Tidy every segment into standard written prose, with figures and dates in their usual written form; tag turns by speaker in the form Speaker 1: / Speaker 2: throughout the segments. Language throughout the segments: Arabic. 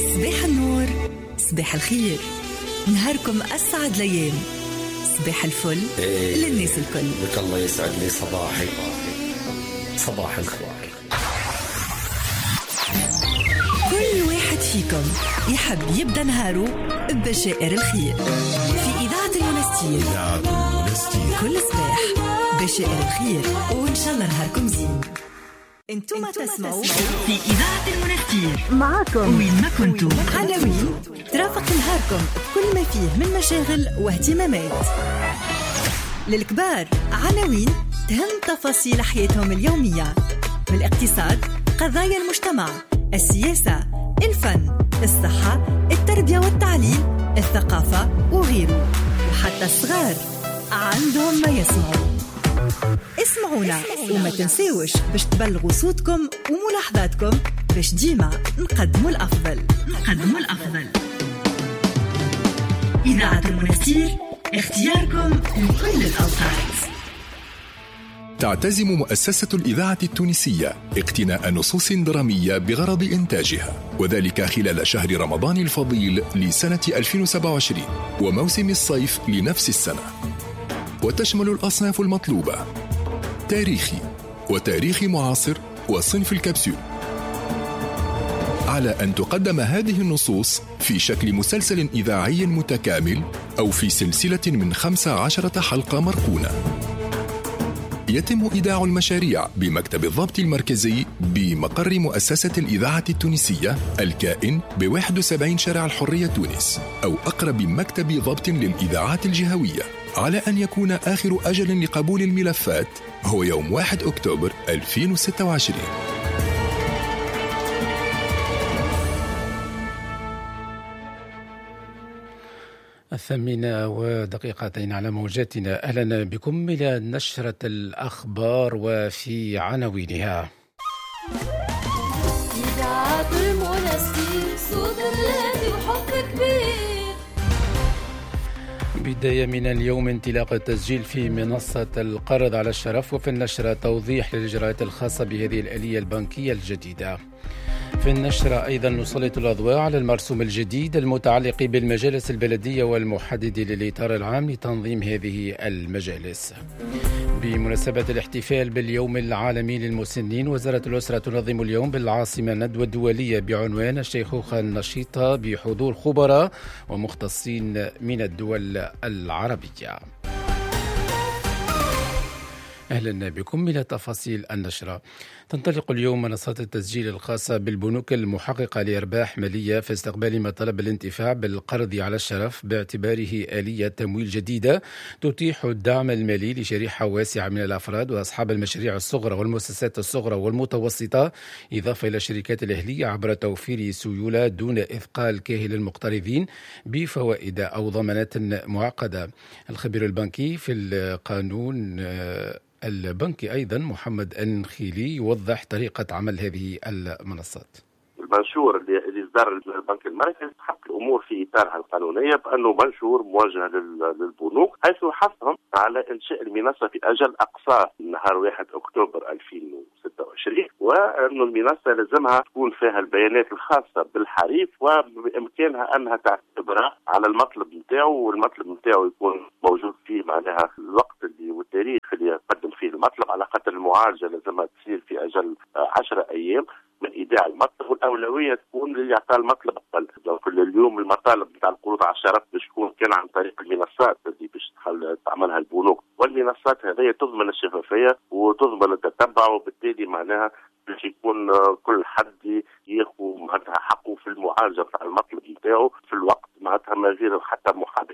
Speaker 1: صباح النور، صباح الخير، نهاركم أسعد الأيام، صباح الفل للناس الكل.
Speaker 2: لك الله يسعد لي صباحي، صباح الخير.
Speaker 1: كل واحد فيكم يحب يبدأ نهاره ببشائر الخير. في إذاعة المنستير كل صباح بشائر الخير، وإن شاء الله نهاركم زين. انتم تسمعوا في إذاعة المنستير، معاكم وين ما كنتم. عناوين ترافق نهاركم بكل ما فيه من مشاغل واهتمامات. للكبار عناوين تهم تفاصيل حياتهم اليومية، من الاقتصاد، قضايا المجتمع، السياسة، الفن، الصحة، التربية والتعليم، الثقافة وغيره. وحتى الصغار عندهم ما يسمعوا. اسمعونا وما تنسوش باش تبلغوا صوتكم وملاحظاتكم باش ديما نقدموا الأفضل. إذاعة المنستير، اختياركم لكل الأوقات.
Speaker 3: تعتزم مؤسسة الإذاعة التونسية اقتناء نصوص درامية بغرض إنتاجها، وذلك خلال شهر رمضان الفضيل لسنة 2027 وموسم الصيف لنفس السنة، وتشمل الأصناف المطلوبة: تاريخي وتاريخ معاصر وصنف الكبسول. على أن تقدم هذه النصوص في شكل مسلسل إذاعي متكامل أو في سلسلة من 15 حلقة مركونة. يتم إيداع المشاريع بمكتب الضبط المركزي بمقر مؤسسة الإذاعة التونسية الكائن ب71 شارع الحرية تونس، أو أقرب مكتب ضبط للإذاعات الجهوية، على أن يكون آخر أجل لقبول الملفات هو يوم 1 أكتوبر 2026.
Speaker 4: الثامنة ودقيقتين على موجاتنا. أهلا بكم إلى نشرة الأخبار وفي عناوينها.
Speaker 5: إذاعة المنستير، صوت الذي وحب كبير.
Speaker 4: بداية من اليوم انطلاق التسجيل في منصة القرض على الشرف، وفي النشرة توضيح للإجراءات الخاصة بهذه الآلية البنكية الجديدة. في النشرة أيضا نسلط الأضواء على المرسوم الجديد المتعلق بالمجالس البلدية والمحدد للإطار العام لتنظيم هذه المجالس. بمناسبة الاحتفال باليوم العالمي للمسنين، وزارة الأسرة تنظم اليوم بالعاصمة ندوة دولية بعنوان الشيخوخة النشيطة بحضور خبراء ومختصين من الدول العربية. أهلا بكم إلى تفاصيل النشرة. تنطلق اليوم منصات التسجيل الخاصة بالبنوك المحققة لأرباح مالية في استقبال مطالب الانتفاع بالقرض على الشرف، باعتباره آلية تمويل جديدة تتيح الدعم المالي لشريحة واسعة من الأفراد وأصحاب المشاريع الصغرى والمؤسسات الصغرى والمتوسطة، إضافة إلى الشركات الأهلية، عبر توفير سيولة دون إثقال كاهل المقترضين بفوائد أو ضمانات معقدة. الخبير البنكي في القانون البنكي أيضا محمد النخيلي يوضح طريقة عمل هذه المنصات.
Speaker 6: المنشور اللي إصدار البنك المركزي حط الأمور في إطارها القانونية بأنه منشور موجه للبنوك، حيث حثهم على إنشاء المنصة في أجل أقصى نهار 1 أكتوبر 2026، وأنه المنصة لازمها تكون فيها البيانات الخاصة بالحريف، وبإمكانها أنها تعتبرها على المطلب نتاعو، والمطلب نتاعو يكون موجود فيه معناها الوقت اللي والتاريخ اللي يقدم فيه المطلب، على خاطر المعالجة لازمها تصير في أجل 10 أيام من إيداع المطلب، والأولوية تكون للي يعطى المطلب أقل. لو كل اليوم المطالب بتاع القروض على الشرف باش تكون كان عن طريق المنصات اللي باش تعملها البنوك، والمنصات هذه تضمن الشفافية وتضمن التتبع، وبالتالي معناها باش يكون كل حد ياخذ معناتها حقه في المعالجة بتاع المطلب نتاعو في الوقت، معناتها ما غير حتى محاباة.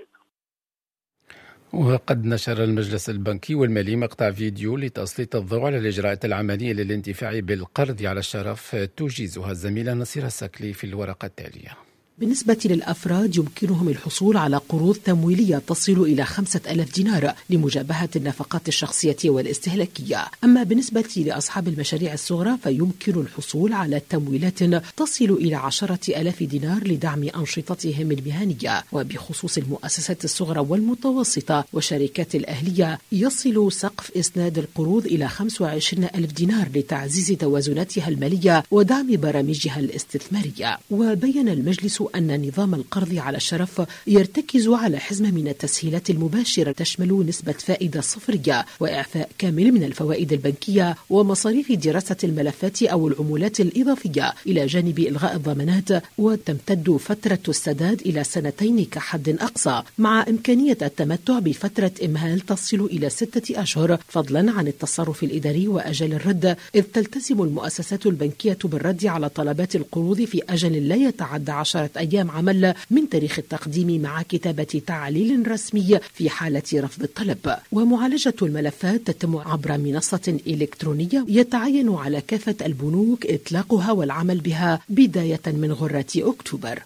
Speaker 4: وقد نشر المجلس البنكي والمالي مقطع فيديو لتسليط الضوء على الإجراءات العملية للانتفاع بالقرض على الشرف، توجزها الزميلة نصيرة السكلي في الورقة التالية.
Speaker 7: بالنسبة للأفراد يمكنهم الحصول على قروض تمويلية تصل إلى 5000 دينار لمجابهة النفقات الشخصية والاستهلاكية. أما بالنسبة لأصحاب المشاريع الصغرى فيمكن الحصول على تمويلات تصل إلى 10,000 دينار لدعم أنشطتهم المهنية. وبخصوص المؤسسات الصغرى والمتوسطة والشركات الأهلية يصل سقف إسناد القروض إلى 25,000 دينار لتعزيز توازناتها المالية ودعم برامجها الاستثمارية. وبين المجلس أن نظام القرض على الشرف يرتكز على حزمة من التسهيلات المباشرة تشمل نسبة فائدة صفرية وإعفاء كامل من الفوائد البنكية ومصاريف دراسة الملفات أو العمولات الإضافية إلى جانب إلغاء الضمانات، وتمتد فترة السداد إلى 2 كحد أقصى مع إمكانية التمتع بفترة إمهال تصل إلى 6 أشهر فضلا عن التصرف الإداري وأجل الرد، إذ تلتزم المؤسسات البنكية بالرد على طلبات القروض في أجل لا يتعدى 10 أيام عمل من تاريخ التقديم مع كتابة تعليل رسمي في حالة رفض الطلب. ومعالجة الملفات تتم عبر منصة إلكترونية يتعين على كافة البنوك إطلاقها والعمل بها بداية من غرة أكتوبر.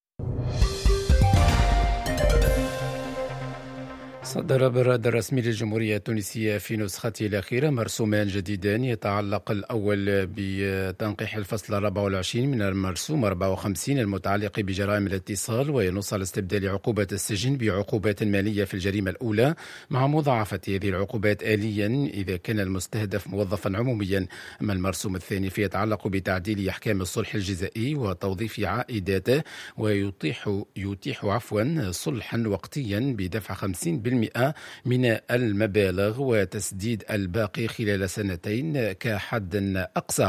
Speaker 4: صدر بالرد الرسمي للجمهورية التونسية في نسخته الأخيرة مرسومان جديدان يتعلق الأول بتنقيح الفصل 24 من المرسوم 54 المتعلق بجرائم الاتصال، وينص على استبدال عقوبة السجن بعقوبات مالية في الجريمة الأولى مع مضاعفة هذه العقوبات آليا إذا كان المستهدف موظفا عموميا. أما المرسوم الثاني فيتعلق بتعديل أحكام الصلح الجزائي وتوظيف عائداته، ويتيح صلحا وقتيا بدفع 50% من المبالغ وتسديد الباقي خلال 2 كحد أقصى.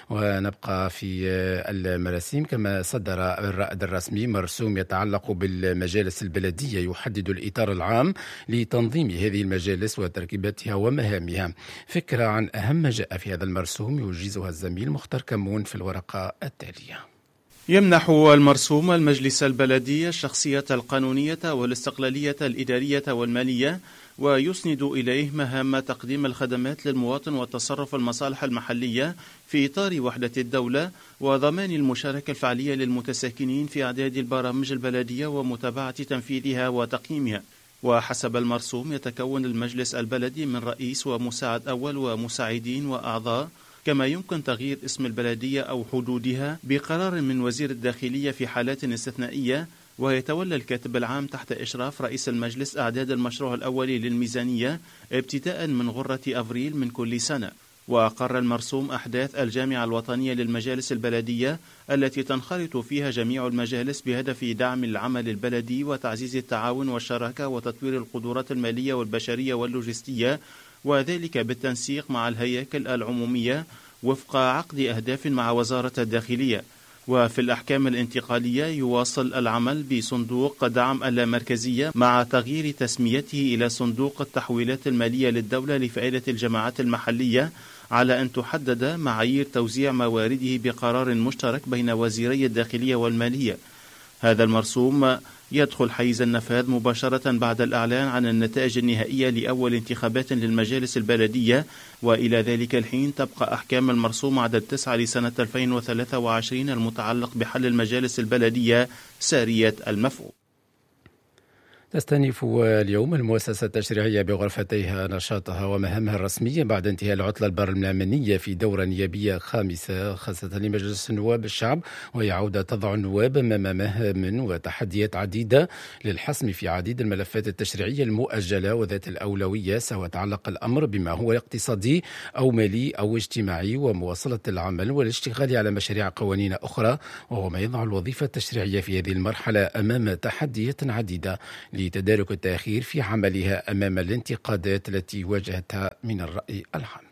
Speaker 4: ونبقى في المراسيم. كما صدر الرائد الرسمي مرسوم يتعلق بالمجالس البلدية يحدد الإطار العام لتنظيم هذه المجالس وتركيبتها ومهامها. فكرة عن أهم ما جاء في هذا المرسوم يوجزها الزميل مختار كمون في الورقة التالية.
Speaker 8: يمنح المرسوم المجلس البلدي الشخصية القانونية والاستقلالية الإدارية والمالية، ويسند إليه مهام تقديم الخدمات للمواطن وتصرف المصالح المحلية في إطار وحدة الدولة، وضمان المشاركة الفعلية للمتساكنين في إعداد البرامج البلدية ومتابعة تنفيذها وتقييمها. وحسب المرسوم يتكون المجلس البلدي من رئيس ومساعد أول ومساعدين وأعضاء، كما يمكن تغيير اسم البلدية أو حدودها بقرار من وزير الداخلية في حالات استثنائية. ويتولى الكاتب العام تحت إشراف رئيس المجلس إعداد المشروع الأولي للميزانية ابتداء من غرة أفريل من كل سنة. وأقر المرسوم أحداث الجامعة الوطنية للمجالس البلدية التي تنخرط فيها جميع المجالس بهدف دعم العمل البلدي وتعزيز التعاون والشراكة وتطوير القدرات المالية والبشرية واللوجستية، وذلك بالتنسيق مع الهياكل العمومية وفق عقد أهداف مع وزارة الداخلية. وفي الأحكام الانتقالية يواصل العمل بصندوق دعم اللامركزية مع تغيير تسميته إلى صندوق التحويلات المالية للدولة لفائدة الجماعات المحلية، على أن تحدد معايير توزيع موارده بقرار مشترك بين وزيري الداخلية والمالية. هذا المرسوم يدخل حيز النفاذ مباشرة بعد الإعلان عن النتائج النهائية لأول انتخابات للمجالس البلدية، وإلى ذلك الحين تبقى أحكام المرسوم عدد 9 لسنة 2023 المتعلق بحل المجالس البلدية سارية المفعول.
Speaker 4: تستأنف اليوم المؤسسة التشريعية بغرفتيها نشاطها ومهامها الرسمية بعد انتهاء العطلة البرلمانية في دورة نيابية خامسة خاصة لمجلس نواب الشعب، وهي عودة تضع النواب أمام مهام وتحديات عديدة للحسم في عديد الملفات التشريعية المؤجلة وذات الأولوية، سواء تعلق الأمر بما هو اقتصادي أو مالي أو اجتماعي، ومواصلة العمل والاشتغال على مشاريع قوانين أخرى، وهو ما يضع الوظيفة التشريعية في هذه المرحلة أمام تحديات عديدة لتدارك التأخير في عملها أمام الانتقادات التي واجهتها من الرأي العام.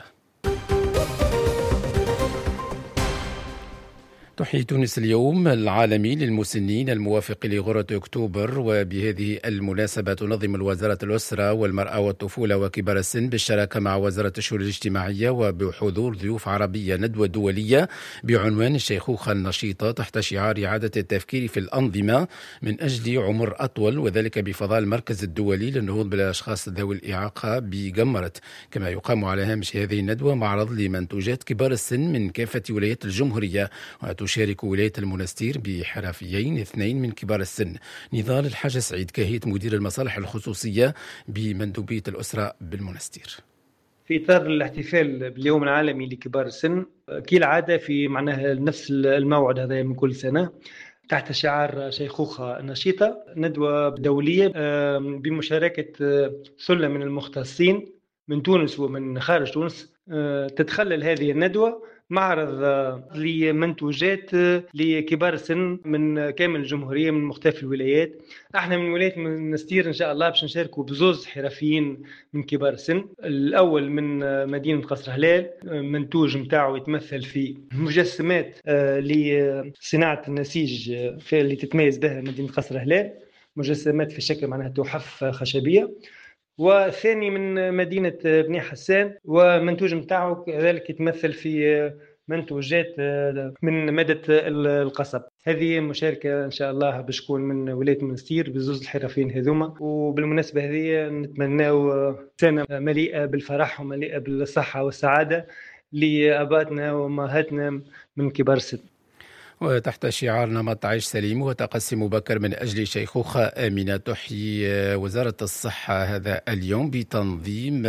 Speaker 4: تحيي تونس اليوم العالمي للمسنين الموافق لغرة أكتوبر، وبهذه المناسبة تنظم الوزارة الأسرة والمرأة والطفولة وكبار السن بالشراكة مع وزارة الشؤون الاجتماعية وبحضور ضيوف عربية ندوة دولية بعنوان الشيخوخة النشيطة تحت شعار إعادة التفكير في الأنظمة من أجل عمر أطول، وذلك بفضاء المركز الدولي للنهوض بالأشخاص ذوي الإعاقة بجمرت. كما يقام على هامش هذه الندوة معرض لمنتوجات كبار السن من كافة ولايات الجمهورية، وتشارك تشارك ولاية المنستير بحرفيين 2 من كبار السن. نضال الحاج سعيد كهية مدير المصالح الخصوصية بمندوبية الأسرة بالمنستير.
Speaker 9: في إطار الاحتفال باليوم العالمي لكبار السن كالعادة في معناها نفس الموعد هذا من كل سنة تحت شعار شيخوخة نشيطة، ندوة دولية بمشاركة سلة من المختصين من تونس ومن خارج تونس. تتخلل هذه الندوة معرض لمنتوجات لكبار السن من كامل الجمهورية من مختلف الولايات. احنا من ولاية المنستير ان شاء الله باش نشاركوا بزوز حرفيين من كبار السن. الاول من مدينة قصر هلال، منتوج متاعه يتمثل في مجسمات لصناعة النسيج اللي تتميز بها مدينة قصر هلال، مجسمات في شكل معناها تحف خشبية. والثاني من مدينة بني حسان، ومنتوج متاعه كذلك يتمثل في منتوجات من مادة القصب. هذه مشاركة إن شاء الله باش تكون من ولاية المنستير بزوز الحرفيين هذوما. وبالمناسبة هذه نتمناو سنة مليئة بالفرح ومليئة بالصحة والسعادة لآبائنا وأمهاتنا من كبار السن.
Speaker 4: وتحت شعار نمط عيش سليم وتقسي مبكر من أجل شيخوخة آمنة، تحيي وزارة الصحة هذا اليوم بتنظيم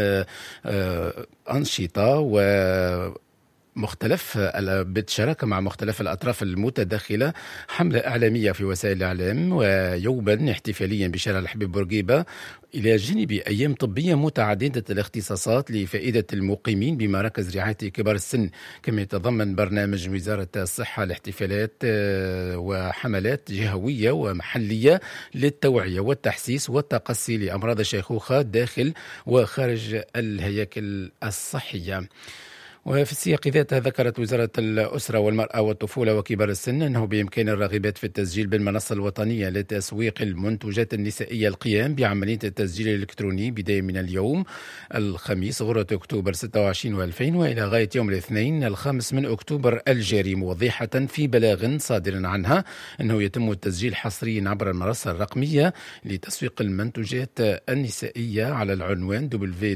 Speaker 4: أنشطة مختلف بالشراكة مع مختلف الأطراف المتداخلة، حملة إعلامية في وسائل الإعلام ويوما احتفاليا بشارع الحبيب بورقيبة، إلى جانب أيام طبية متعددة الاختصاصات لفائدة المقيمين بمراكز رعاية كبار السن. كما يتضمن برنامج وزارة الصحة الاحتفالات وحملات جهوية ومحلية للتوعية والتحسيس والتقصي لأمراض الشيخوخة داخل وخارج الهياكل الصحية. وفي السياق ذاته ذكرت وزارة الأسرة والمرأة والطفولة وكبار السن أنه بإمكان الراغبات في التسجيل بالمنصة الوطنية لتسويق المنتوجات النسائية القيام بعملية التسجيل الإلكتروني بداية من اليوم الخميس غرة أكتوبر 26 و2000 وإلى غاية يوم الاثنين 5 من أكتوبر الجاري، موضحة في بلاغ صادر عنها أنه يتم التسجيل حصريا عبر المنصة الرقمية لتسويق المنتوجات النسائية على العنوان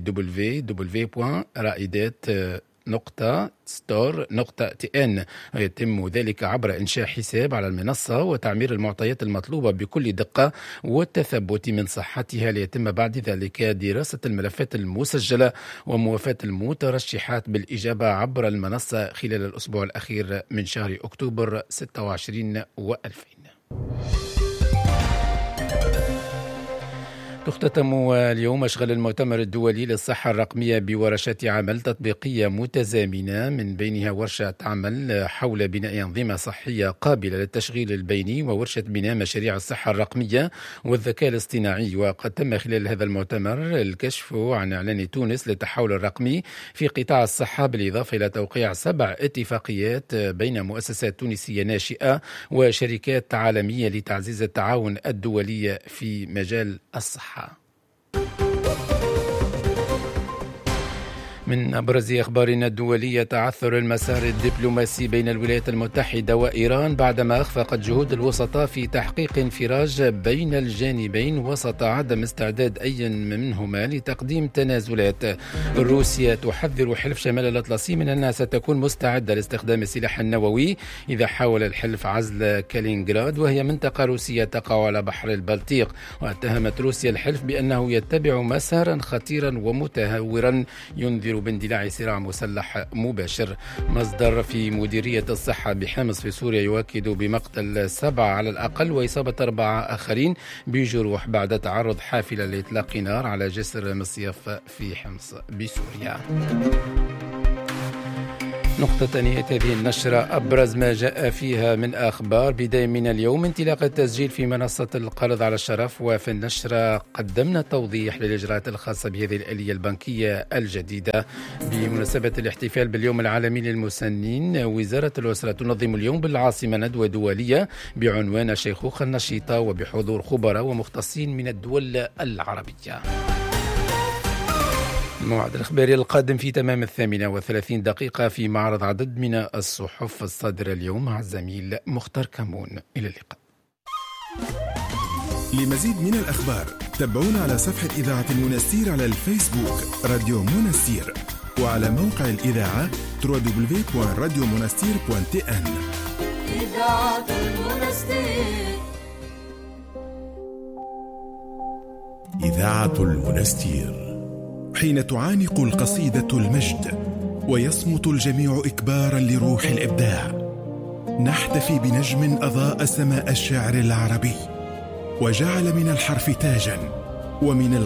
Speaker 4: www.raidat.store.tn، ويتم ذلك عبر إنشاء حساب على المنصة وتعمير المعطيات المطلوبة بكل دقة والتثبت من صحتها، ليتم بعد ذلك دراسة الملفات المسجلة وموافاة المترشحات بالإجابة عبر المنصة خلال الأسبوع الأخير من شهر أكتوبر 26 و2000. تختتم اليوم أشغال المؤتمر الدولي للصحة الرقمية بورشات عمل تطبيقية متزامنة، من بينها ورشة عمل حول بناء أنظمة صحية قابلة للتشغيل البيني، وورشة بناء مشاريع الصحة الرقمية والذكاء الاصطناعي. وقد تم خلال هذا المؤتمر الكشف عن إعلان تونس للتحول الرقمي في قطاع الصحة، بالإضافة إلى توقيع 7 اتفاقيات بين مؤسسات تونسية ناشئة وشركات عالمية لتعزيز التعاون الدولي في مجال الصحة. من أبرز أخبارنا الدولية، تعثر المسار الدبلوماسي بين الولايات المتحدة وإيران بعدما أخفقت جهود الوسطاء في تحقيق انفراج بين الجانبين وسط عدم استعداد أي منهما لتقديم تنازلات. روسيا تحذر حلف شمال الأطلسي من أنها ستكون مستعدة لاستخدام السلاح النووي إذا حاول الحلف عزل كالينغراد، وهي منطقة روسية تقع على بحر البلطيق. واتهمت روسيا الحلف بأنه يتبع مسارا خطيرا ومتهورا ينذر باندلاع صراع مسلح مباشر. مصدر في مديرية الصحة بحمص في سوريا يؤكد بمقتل 7 على الأقل وإصابة 4 آخرين بجروح بعد تعرض حافلة لإطلاق نار على جسر مصيف في حمص بسوريا. نقطة تنهية هذه النشرة أبرز ما جاء فيها من أخبار. بداية من اليوم انطلاق التسجيل في منصة القرض على الشرف، وفي النشرة قدمنا توضيح للإجراءات الخاصة بهذه الآلية البنكية الجديدة. بمناسبة الاحتفال باليوم العالمي للمسنين، وزارة الأسرة تنظم اليوم بالعاصمة ندوة دولية بعنوان الشيخوخة النشيطة وبحضور خبراء ومختصين من الدول العربية. الموعد الإخباري القادم في تمام 38 في معرض عدد من الصحف الصادرة اليوم مع الزميل مختار كمون. إلى اللقاء.
Speaker 10: لمزيد من الأخبار تابعونا على صفحة إذاعة المنستير على الفيسبوك راديو منستير، وعلى موقع الإذاعة www.radiomonastir.tn.
Speaker 5: إذاعة المنستير.
Speaker 10: إذاعة المنستير. حين تعانق القصيدة المجد ويصمت الجميع إكبارا لروح الإبداع، نحتفي بنجم أضاء سماء الشعر العربي وجعل من الحرف تاجا ومن